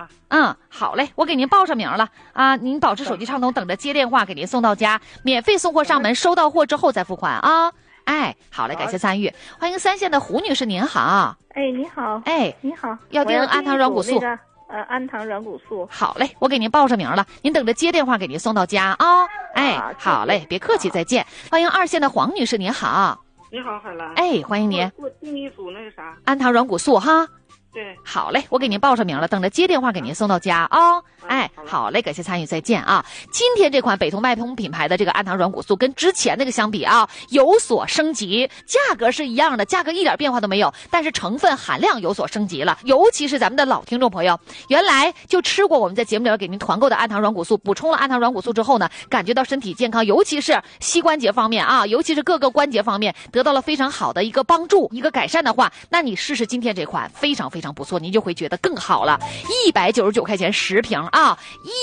好嘞，我给您报上名了啊，您保持手机畅通，等着接电话给您送到家，免费送货上门，收到货之后再付款啊。好嘞，感谢参与。欢迎3线的胡女士，您好。 你好。你好， 要订安糖软骨素。 安糖软骨素。 好嘞，我给您报上名了，您等着接电话给您送到家啊。好嘞，别客气，再见。欢迎2线的黄女士，您好。 你好，海兰。 欢迎您。 我订一组那个啥安糖软骨素哈。 对， 好嘞，我给您报上名了，等着接电话给您送到家啊。好嘞，感谢参与，再见啊。今天这款北通脉通品牌的这个安糖软骨素跟之前那个相比啊，有所升级，价格是一样的，价格一点变化都没有，但是成分含量有所升级了。尤其是咱们的老听众朋友，原来就吃过我们在节目里边给您团购的安糖软骨素，补充了安糖软骨素之后呢，感觉到身体健康，尤其是膝关节方面啊，尤其是各个关节方面得到了非常好的一个帮助，一个改善的话，那你试试今天这款非常非常不错，您就会觉得更好了。199块钱10瓶啊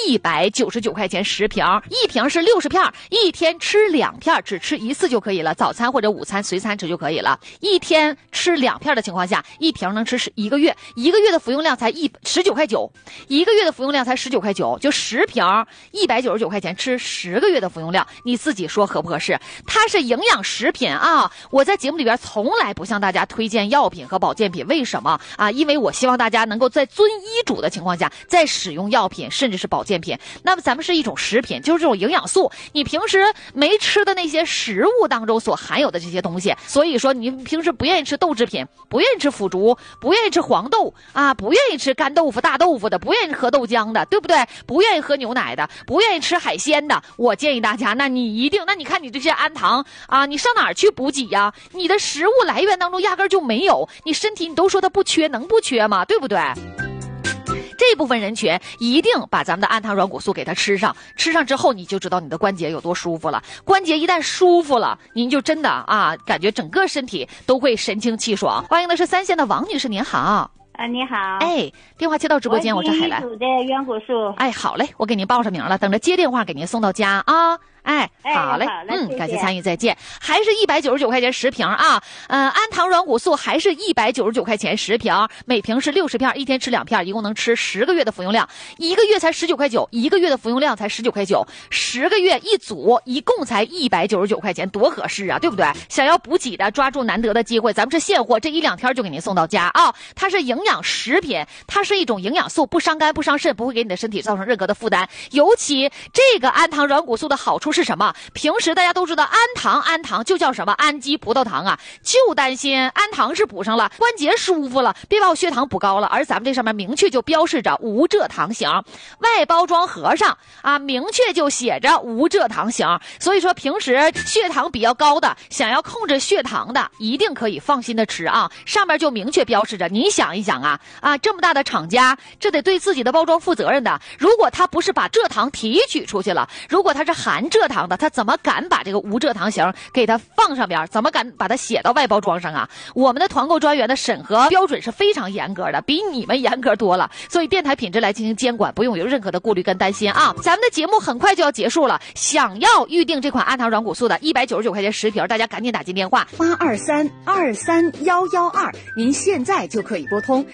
，199块钱10瓶，一瓶是60片，一天吃2片，只吃1次就可以了，早餐或者午餐随餐吃就可以了。一天吃2片的情况下，一瓶能吃1个月，一个月的服用量才19块9，一个月的服用量才19块9，就10瓶199块钱吃10个月的服用量，你自己说合不合适？它是营养食品啊，我在节目里边从来不向大家推荐药品和保健品，为什么啊？因为我希望大家能够在遵医嘱的情况下再使用药品甚至是保健品。那么咱们是一种食品，就是这种营养素，你平时没吃的那些食物当中所含有的这些东西，所以说你平时不愿意吃豆制品，不愿意吃腐竹，不愿意吃黄豆啊，不愿意吃干豆腐大豆腐的，不愿意喝豆浆的，对不对？不愿意喝牛奶的，不愿意吃海鲜的，我建议大家，那你看你这些安糖啊，你上哪儿去补给呀？你的食物来源当中压根就没有，你身体你都说它不缺，能不缺吗？对不对？这部分人群一定把咱们的安糖软骨素给它吃上之后，你就知道你的关节有多舒服了。关节一旦舒服了，您就真的啊，感觉整个身体都会神清气爽。欢迎的是3线的王女士，您好。 你好。 电话接到直播间，我是海兰。 我的软骨素。 好嘞，我给您报上名了，等着接电话给您送到家啊。好嘞，感谢参与，再见。还是199块钱10瓶啊，安糖软骨素还是199块钱10瓶，每瓶是60片，一天吃2片，一共能吃10个月的服用量，一个月才19块9，一个月的服用量才19块9，10个月一组，一共才199块钱，多合适啊，对不对？想要补给的，抓住难得的机会，咱们是现货，这1-2天就给您送到家啊。它是营养食品，它是一种营养素，不伤肝不伤肾，不会给你的身体造成任何的负担。尤其这个安糖软骨素的好处是什么？平时大家都知道安糖就叫什么氨基葡萄糖啊，就担心安糖是补上了，关节舒服了，别把我血糖补高了。而咱们这上面明确就标示着无蔗糖型，外包装盒上啊明确就写着无蔗糖型，所以说平时血糖比较高的，想要控制血糖的，一定可以放心的吃啊，上面就明确标示着。你想一想啊，这么大的厂家，这得对自己的包装负责任的。如果他不是把蔗糖提取出去了，如果他是含蔗糖的，他怎么敢把这个无蔗糖型给它放上边？怎么敢把它写到外包装上啊？我们的团购专员的审核标准是非常严格的，比你们严格多了。所以电台品质来进行监管，不用有任何的顾虑跟担心啊。咱们的节目很快就要结束了，想要预定这款安糖软骨素的199块钱10瓶，大家赶紧打进电话 823-23112，您现在就可以拨通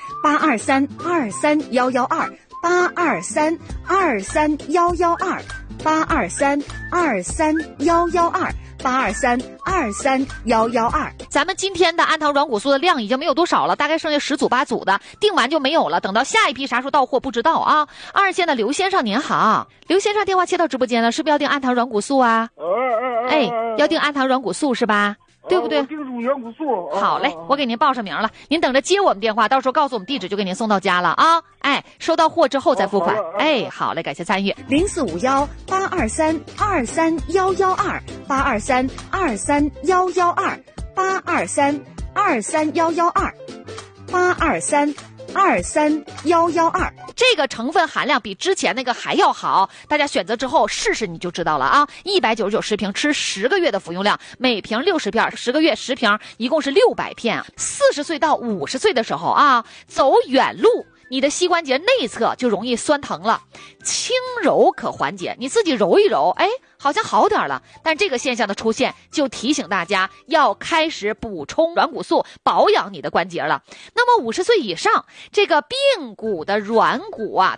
823-23112，823-23112，823-23112，823-23112。 咱们今天的安糖软骨素的量已经没有多少了，大概剩下10组8组的，订完就没有了，等到下一批啥时候到货不知道啊。2线的刘先生您好，刘先生电话切到直播间了，是不是要订安糖软骨素啊？要订安糖软骨素是吧？对不对？ 定住软骨素。 好嘞，我给您报上名了，您等着接我们电话，到时候告诉我们地址就给您送到家了啊。收到货之后再付款。好嘞，感谢参与。 0450-823-23112，823-23112，823-23112，823-23112。 这个成分含量比之前那个还要好，大家选择之后试试你就知道了啊。199十瓶，吃10个月的服用量，每瓶60片，10个月10瓶，一共是600片。40岁到50岁的时候啊，走远路，你的膝关节内侧就容易酸疼了，轻揉可缓解，你自己揉一揉，好像好点了。但这个现象的出现就提醒大家要开始补充软骨素，保养你的关节了。那么50岁以上，这个髌骨的软骨啊，